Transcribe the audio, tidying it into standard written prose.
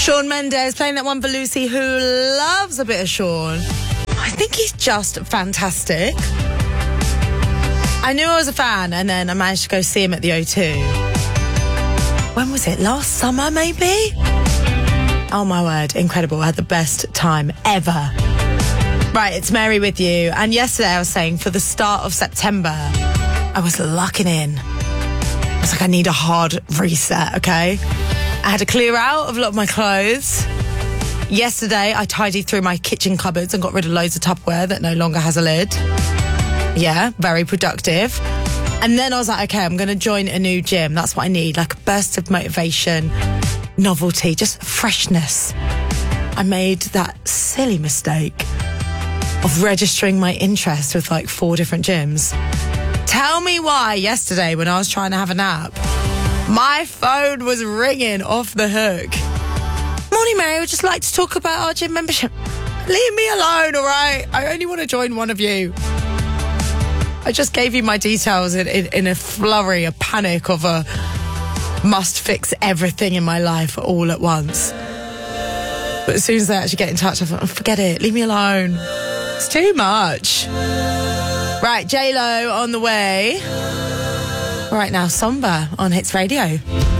Shawn Mendes playing that one for Lucy, who loves a bit of Shawn. I think he's just fantastic. I knew I was a fan, and then I managed to go see him at the O2. When was it? Last summer, maybe? Oh my word, incredible. I had the best time ever. Right, it's Mary with you. And yesterday I was saying for the start of September, I was locking in. I was like, I need a hard reset, okay? I had to clear out of a lot of my clothes. Yesterday, I tidied through my kitchen cupboards and got rid of loads of Tupperware that no longer has a lid. Yeah, very productive. And then I was like, okay, I'm going to join a new gym. That's what I need, like a burst of motivation, novelty, just freshness. I made that silly mistake of registering my interest with like 4 different gyms. Tell me why yesterday when I was trying to have a nap, my phone was ringing off the hook. Morning, Mary. I would just like to talk about our gym membership. Leave me alone, all right? I only want to join one of you. I just gave you my details in a flurry, a panic of a must fix everything in my life all at once. But as soon as they actually get in touch, I thought, forget it. Leave me alone. It's too much. Right, J-Lo on the way. Right now, Somber on Hits Radio.